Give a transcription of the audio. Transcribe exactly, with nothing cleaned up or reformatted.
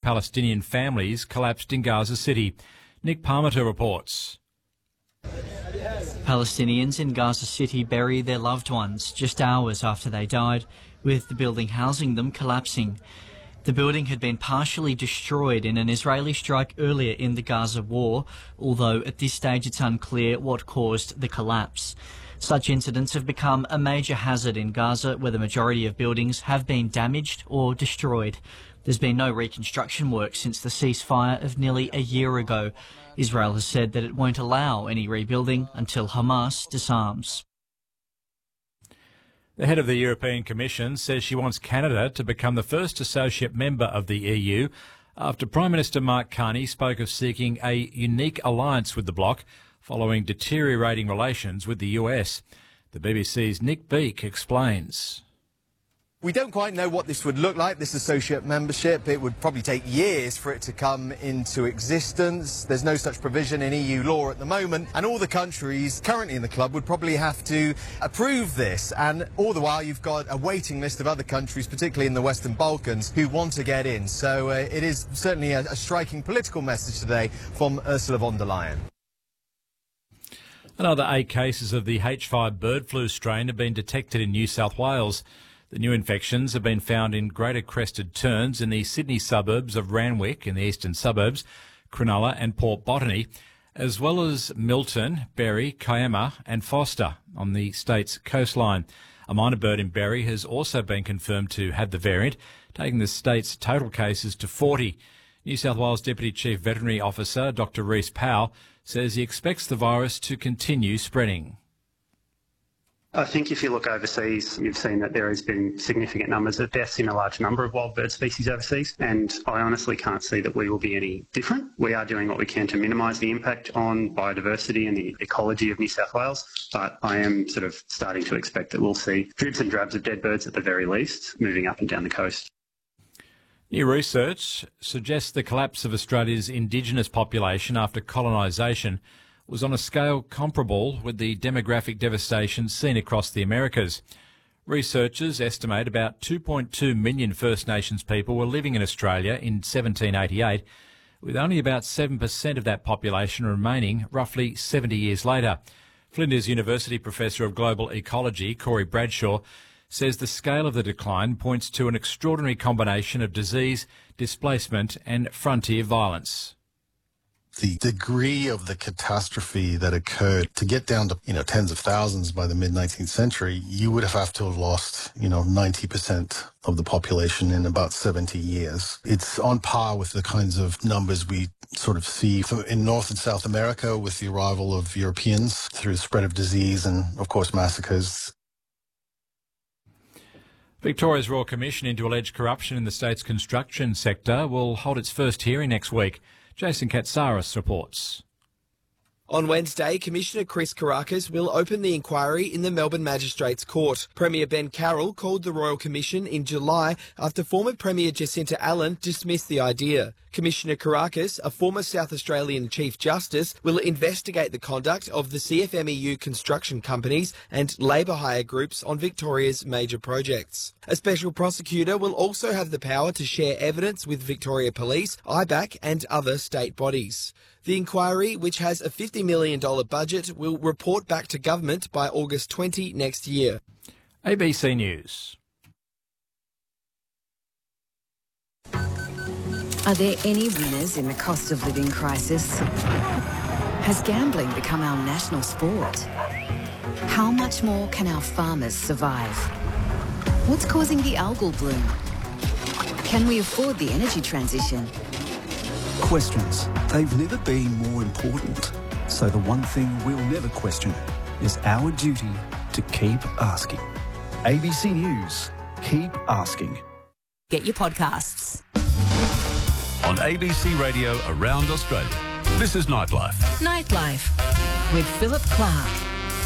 Palestinian families collapsed in Gaza City. Nick Parmenter reports. Palestinians in Gaza City bury their loved ones just hours after they died, with the building housing them collapsing. The building had been partially destroyed in an Israeli strike earlier in the Gaza war, although at this stage it's unclear what caused the collapse. Such incidents have become a major hazard in Gaza, where the majority of buildings have been damaged or destroyed. There's been no reconstruction work since the ceasefire of nearly a year ago. Israel has said that it won't allow any rebuilding until Hamas disarms. The head of the European Commission says she wants Canada to become the first associate member of the E U after Prime Minister Mark Carney spoke of seeking a unique alliance with the bloc following deteriorating relations with the U S. The B B C's Nick Beake explains. We don't quite know what this would look like, this associate membership. It would probably take years for it to come into existence. There's no such provision in E U law at the moment, and all the countries currently in the club would probably have to approve this. And all the while, you've got a waiting list of other countries, particularly in the Western Balkans, who want to get in. So uh, it is certainly a, a striking political message today from Ursula von der Leyen. Another eight cases of the H five bird flu strain have been detected in New South Wales. The new infections have been found in Greater Crested Terns in the Sydney suburbs of Randwick in the eastern suburbs, Cronulla and Port Botany, as well as Milton, Berry, Kiama and Foster on the state's coastline. A minor bird in Berry has also been confirmed to have the variant, taking the state's total cases to forty. New South Wales Deputy Chief Veterinary Officer Doctor Rhys Powell says he expects the virus to continue spreading. I think if you look overseas, you've seen that there has been significant numbers of deaths in a large number of wild bird species overseas, and I honestly can't see that we will be any different. We are doing what we can to minimise the impact on biodiversity and the ecology of New South Wales, but I am sort of starting to expect that we'll see dribs and drabs of dead birds at the very least moving up and down the coast. New research suggests the collapse of Australia's Indigenous population after colonisation was on a scale comparable with the demographic devastation seen across the Americas. Researchers estimate about two point two million First Nations people were living in Australia in seventeen eighty-eight, with only about seven percent of that population remaining roughly seventy years later. Flinders University Professor of Global Ecology, Corey Bradshaw, says the scale of the decline points to an extraordinary combination of disease, displacement and frontier violence. The degree of the catastrophe that occurred to get down to, you know, tens of thousands by the mid-nineteenth century, you would have have to have lost, you know, ninety percent of the population in about seventy years. It's on par with the kinds of numbers we sort of see in North and South America with the arrival of Europeans through the spread of disease and, of course, massacres. Victoria's Royal Commission into alleged corruption in the state's construction sector will hold its first hearing next week. Jason Katsaris reports. On Wednesday, Commissioner Chris Kourakis will open the inquiry in the Melbourne Magistrates Court. Premier Ben Carroll called the Royal Commission in July after former Premier Jacinta Allen dismissed the idea. Commissioner Kourakis, a former South Australian Chief Justice, will investigate the conduct of the C F M E U construction companies and labour hire groups on Victoria's major projects. A special prosecutor will also have the power to share evidence with Victoria Police, I B A C and other state bodies. The inquiry, which has a fifty million dollars budget, will report back to government by August twentieth next year. A B C News. Are there any winners in the cost of living crisis? Has gambling become our national sport? How much more can our farmers survive? What's causing the algal bloom? Can we afford the energy transition? Questions. They've never been more important. So the one thing we'll never question is our duty to keep asking. A B C News. Keep asking. Get your podcasts on A B C Radio around Australia. This is Nightlife. Nightlife with Philip Clark.